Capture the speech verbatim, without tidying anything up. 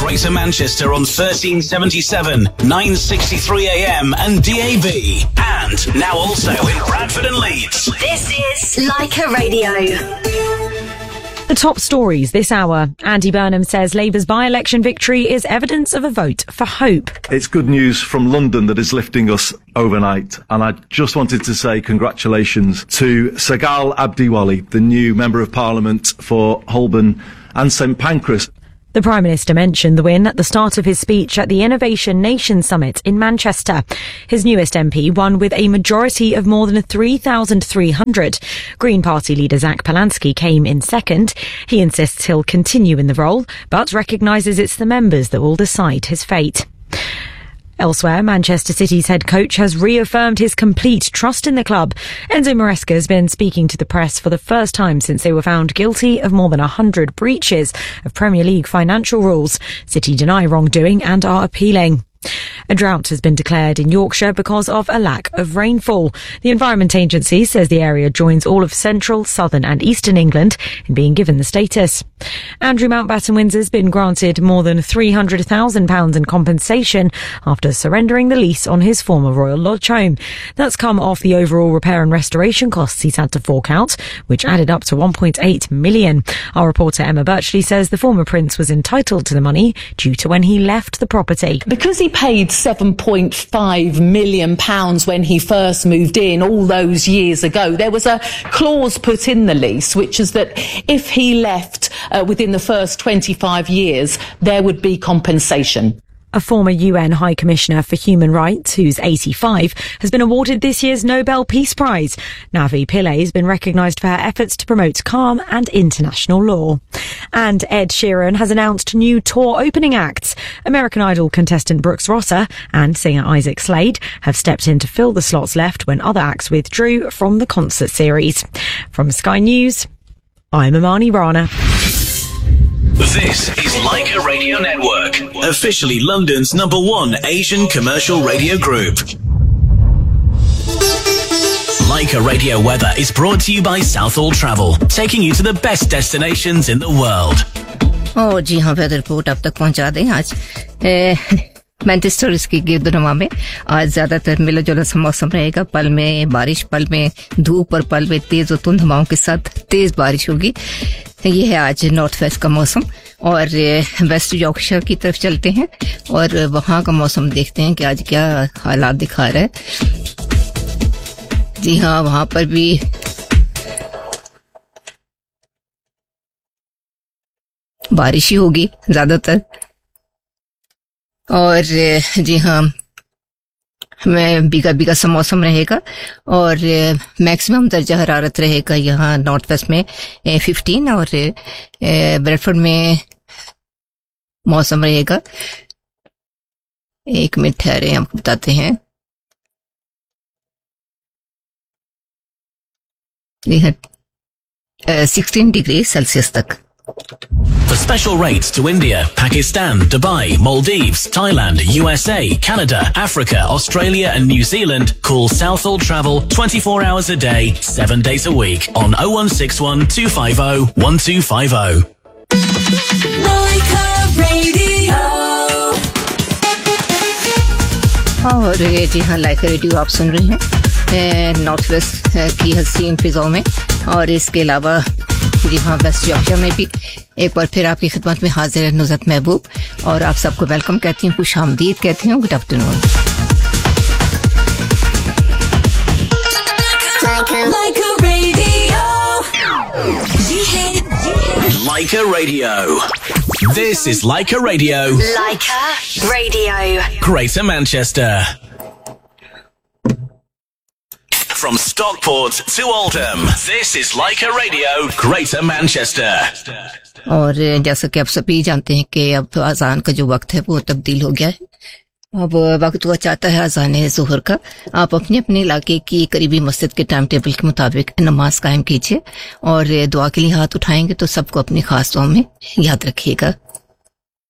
Greater Manchester on thirteen seventy-seven, nine sixty-three A M and D A B. And now also in Bradford and Leeds. This is Leica Radio. The top stories this hour. Andy Burnham says Labour's by-election victory is evidence of a vote for hope. It's good news from London that is lifting us overnight. And I just wanted to say congratulations to Sagal Abdiwali, the new Member of Parliament for Holborn and St Pancras. The Prime Minister mentioned the win at the start of his speech at the Innovation Nation Summit in Manchester. His newest M P won with a majority of more than three thousand three hundred. Green Party leader Zach Polansky came in second. He insists he'll continue in the role, but recognises it's the members that will decide his fate. Elsewhere, Manchester City's head coach has reaffirmed his complete trust in the club. Enzo Maresca has been speaking to the press for the first time since they were found guilty of more than one hundred breaches of Premier League financial rules. City deny wrongdoing and are appealing. A drought has been declared in Yorkshire because of a lack of rainfall. The Environment Agency says the area joins all of central, southern and eastern England in being given the status. Andrew Mountbatten Windsor has been granted more than three hundred thousand pounds in compensation after surrendering the lease on his former Royal Lodge home. That's come off the overall repair and restoration costs he's had to fork out, which added up to one point eight million. Our reporter Emma Birchley says the former prince was entitled to the money due to when he left the property. Because he paid seven point five million pounds when he first moved in all those years ago, there was a clause put in the lease which is that if he left uh, within the first twenty-five years, there would be compensation. A former U N High Commissioner for Human Rights, who's eighty-five, has been awarded this year's Nobel Peace Prize. Navi Pillay has been recognised for her efforts to promote calm and international law. And Ed Sheeran has announced new tour opening acts. American Idol contestant Brooks Rosser and singer Isaac Slade have stepped in to fill the slots left when other acts withdrew from the concert series. From Sky News, I'm Amani Rana. This is Leica Radio Network, officially London's number one Asian commercial radio group. Leica Radio Weather is brought to you by Southall Travel, taking you to the best destinations in the world. Oh, जी हाँ, weather report अब तक पहुंचा दें आज Manchester इसकी गिरदनुमा में आज ज्यादातर मिला जुला सा मौसम रहेगा. पल में बारिश, पल में धूप और पल में तेज और धुंध हवाओं के साथ तेज बारिश होगी. ये है आज नॉर्थ वेस्ट का मौसम. और वेस्ट यॉर्कशायर की तरफ चलते हैं और वहां का मौसम देखते हैं कि आज क्या हालात दिखा रहा है. जी हाँ, वहां पर भी बारिश ही होगी ज्यादातर. और जी हाँ, में बीगा बीगा सा मौसम रहेगा और मैक्सिमम दर्जा हरारत रहेगा यहाँ नॉर्थ वेस्ट में फिफ्टीन और ब्रेडफोर्ड में मौसम रहेगा. एक मिनट ठहरे, हम बताते हैं. सिक्सटीन डिग्री सेल्सियस तक. For special rates to India, Pakistan, Dubai, Maldives, Thailand, U S A, Canada, Africa, Australia and New Zealand, call Southall Travel twenty-four hours a day, seven days a week on oh one six one, two five oh, one two five oh. Leica Radio. और जी हाँ, लाइका radio आप सुन रहे हैं north west की हसीन फिजाओं में. और इसके अलावा जी हाँ, वेस्ट यॉर्कशायर में भी एक बार फिर आपकी खिदमत में हाजिर है नुज़रत महबूब और आप सबको वेलकम कहती हूँ, खुश आमदीद कहती हूँ, good afternoon. Leica Radio. Leica Radio. This is Leica Radio. Leica Radio. Greater Manchester. From Stockport to Oldham, this is Leica Radio, Greater Manchester. और जैसा कि आप सभी जानते हैं कि अब अजान का जो वक्त है वो तब्दील हो गया है. अब वक्त हुआ चाहता है अजान ज़ोहर का. आप अपने अपने इलाके की करीबी मस्जिद के टाइम टेबल के मुताबिक नमाज कायम कीजिए और दुआ के लिए हाथ उठाएंगे तो सबको अपनी खास दुआ में याद रखिएगा.